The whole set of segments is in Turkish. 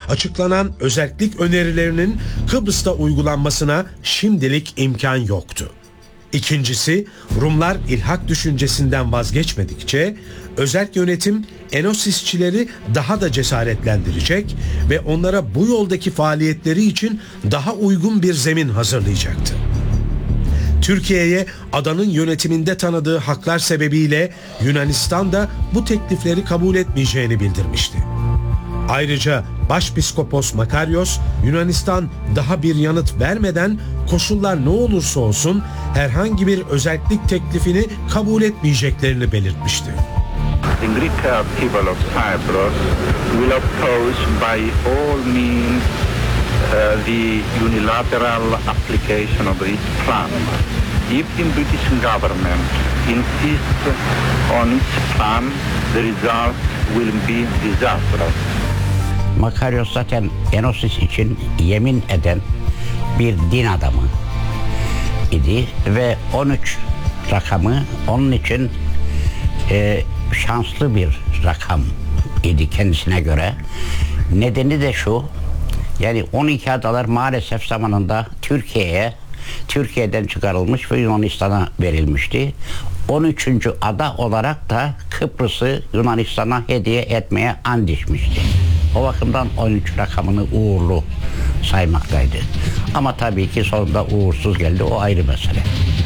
açıklanan özellik önerilerinin Kıbrıs'ta uygulanmasına şimdilik imkan yoktu. İkincisi, Rumlar ilhak düşüncesinden vazgeçmedikçe özerk yönetim Enosisçileri daha da cesaretlendirecek ve onlara bu yoldaki faaliyetleri için daha uygun bir zemin hazırlayacaktı. Türkiye'ye adanın yönetiminde tanıdığı haklar sebebiyle Yunanistan da bu teklifleri kabul etmeyeceğini bildirmişti. Ayrıca Başpiskopos Makarios, Yunanistan daha bir yanıt vermeden koşullar ne olursa olsun herhangi bir özellik teklifini kabul etmeyeceklerini belirtmişti. The Greek people of Cyprus will oppose by all means the unilateral application of this plan. If the British government insists on its plan, the result will be disastrous. Makarios zaten Enosis için yemin eden bir din adamı idi ve 13 rakamı onun için şanslı bir rakam idi kendisine göre. Nedeni de şu, yani 12 adalar maalesef zamanında Türkiye'den çıkarılmış ve Yunanistan'a verilmişti. 13. ada olarak da Kıbrıs'ı Yunanistan'a hediye etmeye and içmişti. O bakımdan 13 rakamını uğurlu saymaktaydı. Ama tabii ki sonunda uğursuz geldi, o ayrı mesele.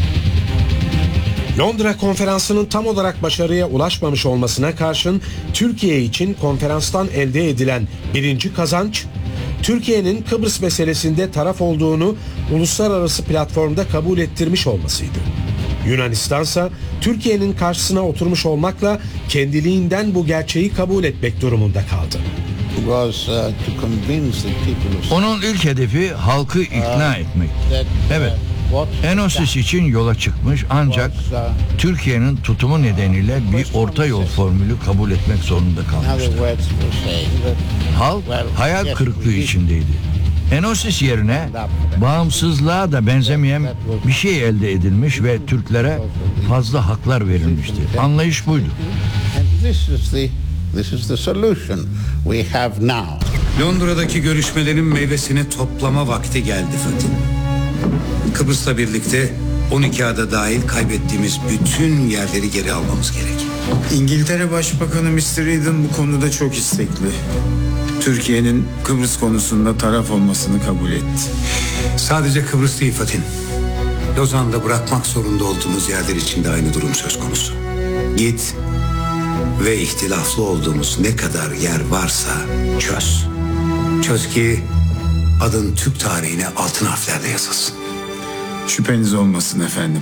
Londra Konferansı'nın tam olarak başarıya ulaşmamış olmasına karşın Türkiye için konferanstan elde edilen birinci kazanç, Türkiye'nin Kıbrıs meselesinde taraf olduğunu uluslararası platformda kabul ettirmiş olmasıydı. Yunanistansa Türkiye'nin karşısına oturmuş olmakla kendiliğinden bu gerçeği kabul etmek durumunda kaldı. Onun ilk hedefi halkı ikna etmek. Evet, Enosis için yola çıkmış ancak Türkiye'nin tutumu nedeniyle bir orta yol formülü kabul etmek zorunda kalmıştı. Halk hayal kırıklığı içindeydi. Enosis yerine bağımsızlığa da benzemeyen bir şey elde edilmiş ve Türklere fazla haklar verilmişti. Anlayış buydu. Londra'daki görüşmelerin meyvesini toplama vakti geldi Fatih. Kıbrıs'la birlikte 12 ada dahil kaybettiğimiz bütün yerleri geri almamız gerek. İngiltere Başbakanı Mr. Eden bu konuda çok istekli. Türkiye'nin Kıbrıs konusunda taraf olmasını kabul etti. Sadece Kıbrıs değil Fatih. Lozan'da bırakmak zorunda olduğumuz yerler için de aynı durum söz konusu. Git ve ihtilaflı olduğumuz ne kadar yer varsa çöz. Çöz ki adın Türk tarihine altın harflerle yazılsın. Şüpheniz olmasın efendim.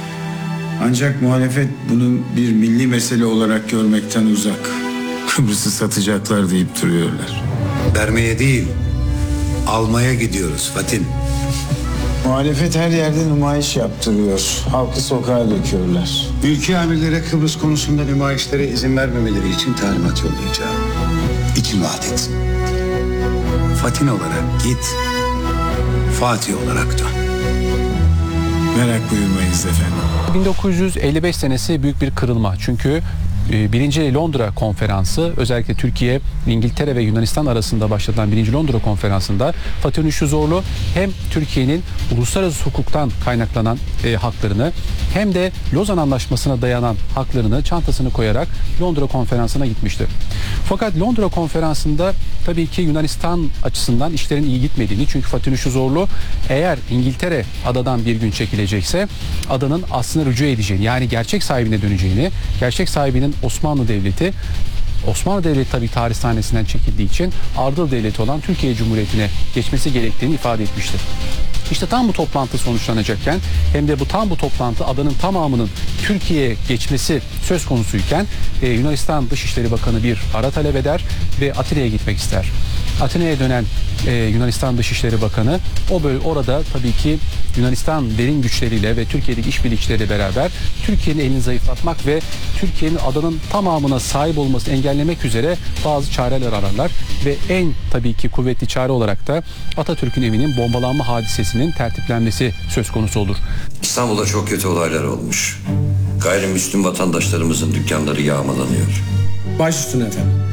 Ancak muhalefet bunu bir milli mesele olarak görmekten uzak. Kıbrıs'ı satacaklar deyip duruyorlar. Vermeye değil, almaya gidiyoruz Fatin. Muhalefet her yerde nümayiş yaptırıyor. Halkı sokağa döküyorlar. Ülke amirlere Kıbrıs konusunda nümayişlere izin vermemeleri için talimat yollayacağım. İçin rahat etsin. Fatin olarak git, Fatih olarak dön. Merak buyurmayınız efendim. 1955 senesi büyük bir kırılma. Çünkü Birinci Londra Konferansı, özellikle Türkiye, İngiltere ve Yunanistan arasında başlatılan Birinci Londra Konferansı'nda Fatih Üşü Zorlu hem Türkiye'nin uluslararası hukuktan kaynaklanan haklarını hem de Lozan Anlaşması'na dayanan haklarını çantasını koyarak Londra Konferansı'na gitmişti. Fakat Londra Konferansı'nda tabii ki Yunanistan açısından işlerin iyi gitmediğini, çünkü Fatih Üşü Zorlu eğer İngiltere adadan bir gün çekilecekse adanın aslına rücu edeceğini, yani gerçek sahibine döneceğini, gerçek sahibinin Osmanlı Devleti tabii tarih sahnesinden çekildiği için Ardıl Devleti olan Türkiye Cumhuriyeti'ne geçmesi gerektiğini ifade etmiştir. İşte tam bu toplantı sonuçlanacakken, hem de bu toplantı adanın tamamının Türkiye'ye geçmesi söz konusuyken Yunanistan Dışişleri Bakanı bir para talep eder ve Atina'ya gitmek ister. Atina'ya dönen Yunanistan Dışişleri Bakanı orada tabii ki Yunanistan derin güçleriyle ve Türkiye'deki işbirlikçileriyle beraber Türkiye'nin elini zayıflatmak ve Türkiye'nin adanın tamamına sahip olmasını engellemek üzere bazı çareler ararlar ve en tabii ki kuvvetli çare olarak da Atatürk'ün evinin bombalanma hadisesinin tertiplenmesi söz konusu olur. İstanbul'da çok kötü olaylar olmuş. Gayrimüslim vatandaşlarımızın dükkanları yağmalanıyor. Baş üstüne efendim.